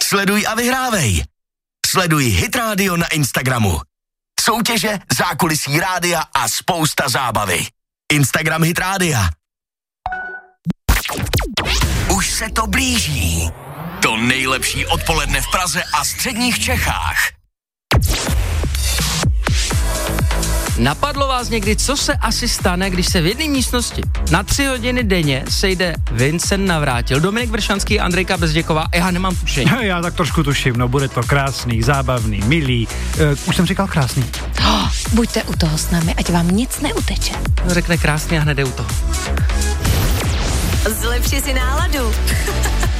Sleduj a vyhrávej. Sleduj Hit Radio na Instagramu. Soutěže, zákulisí rádia a spousta zábavy. Instagram Hit Rádia. Už se to blíží. To nejlepší odpoledne v Praze a středních Čechách. Napadlo vás někdy, co se asi stane, když se v jedné místnosti na 3 hodiny denně sejde Vincent Navrátil, Dominik Vršanský, Andrejka Bezděková? Já nemám tušení. Já tak trošku tuším, no bude to krásný, zábavný, milý. Už jsem říkal krásný. Buďte u toho s námi, ať vám nic neuteče. Řekne krásný a hned je u toho. Zlepši si náladu.